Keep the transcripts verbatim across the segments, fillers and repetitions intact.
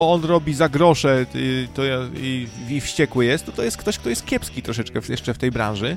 on robi za grosze i, to ja, i, i wściekły jest, to to jest ktoś, kto jest kiepski troszeczkę w, jeszcze w tej branży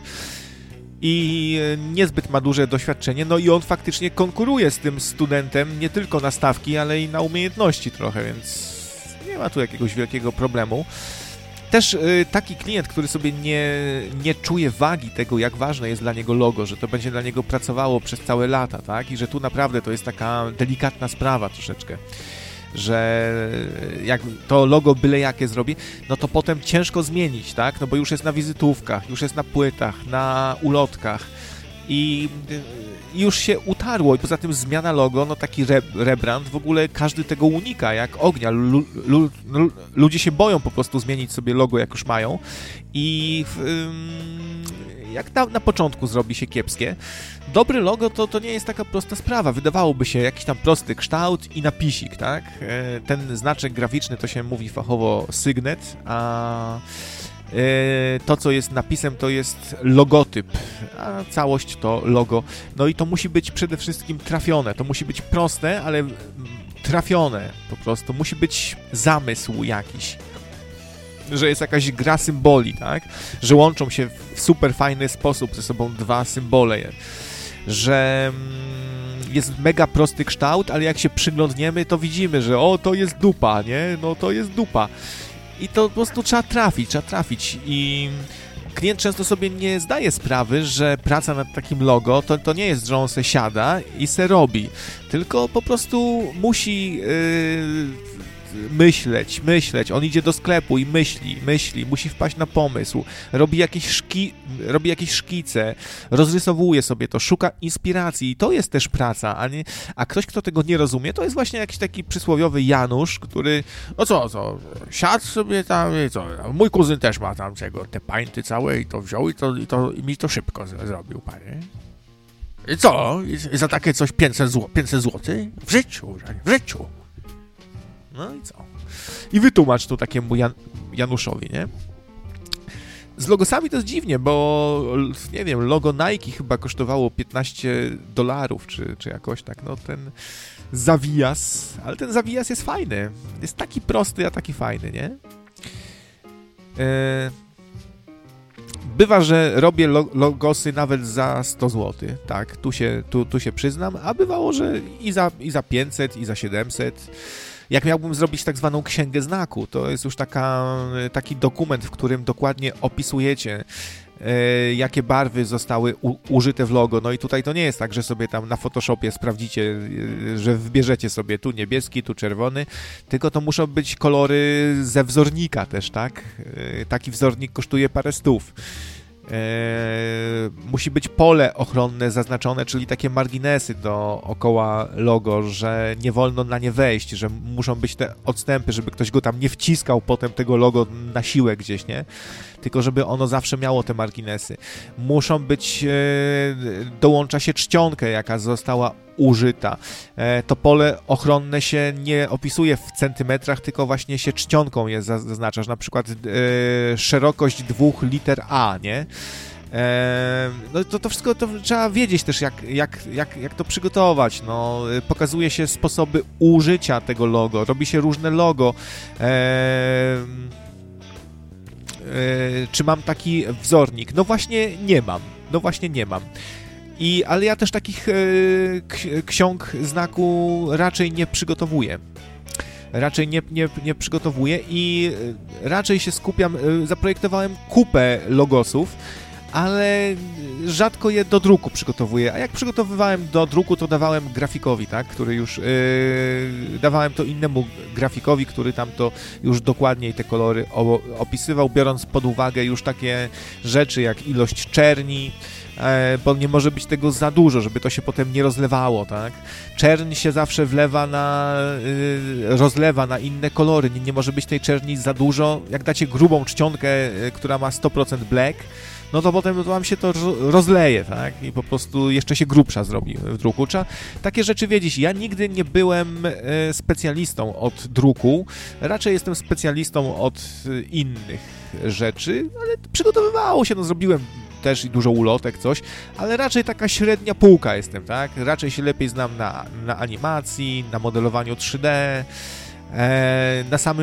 i niezbyt ma duże doświadczenie, no i on faktycznie konkuruje z tym studentem nie tylko na stawki, ale i na umiejętności trochę, więc nie ma tu jakiegoś wielkiego problemu. Też y, taki klient, który sobie nie, nie czuje wagi tego, jak ważne jest dla niego logo, że to będzie dla niego pracowało przez całe lata, tak? I że tu naprawdę to jest taka delikatna sprawa troszeczkę, że jak to logo byle jakie zrobi, no to potem ciężko zmienić, tak? No bo już jest na wizytówkach, już jest na płytach, na ulotkach i już się utarło i poza tym zmiana logo, no taki re, rebrand, w ogóle każdy tego unika jak ognia. Lu, lu, lu, ludzie się boją po prostu zmienić sobie logo, jak już mają i ym, jak na, na początku zrobi się kiepskie, dobre logo to, to nie jest taka prosta sprawa. Wydawałoby się jakiś tam prosty kształt i napisik, tak? Ten znaczek graficzny to się mówi fachowo sygnet, a to, co jest napisem, to jest logotyp, a całość to logo. No i to musi być przede wszystkim trafione. To musi być proste, ale trafione po prostu. Musi być zamysł jakiś, że jest jakaś gra symboli, tak? Że łączą się w super fajny sposób ze sobą dwa symbole, że jest mega prosty kształt, ale jak się przyglądniemy, to widzimy, że o, to jest dupa, nie? No to jest dupa. I to po prostu trzeba trafić, trzeba trafić i klient często sobie nie zdaje sprawy, że praca nad takim logo to, to nie jest, że on se siada i se robi, tylko po prostu musi yy, myśleć, myśleć, on idzie do sklepu i myśli, myśli, musi wpaść na pomysł, robi jakieś, szki, robi jakieś szkice, rozrysowuje sobie to, szuka inspiracji i to jest też praca, a, nie, a ktoś, kto tego nie rozumie, to jest właśnie jakiś taki przysłowiowy Janusz, który, no co, co, siadł sobie tam i co, mój kuzyn też ma tam czego, te pańty całe i to wziął i to, i to i mi to szybko z- zrobił, panie. I co? I za takie coś pięćset złotych? W życiu, w życiu. No i co? I wytłumacz tu takiemu Jan- Januszowi, nie? Z logosami to jest dziwnie, bo nie wiem, logo Nike chyba kosztowało piętnaście dolarów, czy, czy jakoś tak, no ten zawijas, ale ten zawijas jest fajny. Jest taki prosty, a taki fajny, nie? E... Bywa, że robię logosy nawet za sto złotych, tak, tu się, tu, tu się przyznam, a bywało, że i za, i za pięćset, i za siedemset. Jak miałbym zrobić tak zwaną księgę znaku, to jest już taka, taki dokument, w którym dokładnie opisujecie, e, jakie barwy zostały u, użyte w logo. No i tutaj to nie jest tak, że sobie tam na Photoshopie sprawdzicie, e, że wybierzecie sobie tu niebieski, tu czerwony, tylko to muszą być kolory ze wzornika też, tak? E, taki wzornik kosztuje parę stów. Eee, musi być pole ochronne zaznaczone, czyli takie marginesy dookoła logo, że nie wolno na nie wejść, że muszą być te odstępy, żeby ktoś go tam nie wciskał potem tego logo na siłę gdzieś, nie? Tylko żeby ono zawsze miało te marginesy. Muszą być, e, dołącza się czcionkę, jaka została użyta. E, to pole ochronne się nie opisuje w centymetrach, tylko właśnie się czcionką je zaznaczasz, na przykład e, szerokość dwóch liter A, nie? E, no to, to wszystko to trzeba wiedzieć też, jak, jak, jak, jak to przygotować. No, pokazuje się sposoby użycia tego logo, robi się różne logo. E, Yy, czy mam taki wzornik? No właśnie nie mam. No właśnie nie mam. I, ale ja też takich yy, k- ksiąg znaku raczej nie przygotowuję. Raczej nie, nie, nie przygotowuję i raczej się skupiam, yy, zaprojektowałem kupę logosów, ale rzadko je do druku przygotowuję, a jak przygotowywałem do druku, to dawałem grafikowi, tak, który już, yy, dawałem to innemu grafikowi, który tam to już dokładniej te kolory o, opisywał, biorąc pod uwagę już takie rzeczy jak ilość czerni, e, bo nie może być tego za dużo, żeby to się potem nie rozlewało, tak. Czerń się zawsze wlewa na, yy, rozlewa na inne kolory, nie, nie może być tej czerni za dużo. Jak dacie grubą czcionkę, yy, która ma sto procent black, no to potem to wam się to rozleje, tak? I po prostu jeszcze się grubsza zrobi w druku. Trzeba takie rzeczy wiedzieć. Ja nigdy nie byłem e, specjalistą od druku, raczej jestem specjalistą od e, innych rzeczy, ale przygotowywało się, no zrobiłem też i dużo ulotek, coś, ale raczej taka średnia półka jestem, tak? Raczej się lepiej znam na, na animacji, na modelowaniu trzy D, e, na samym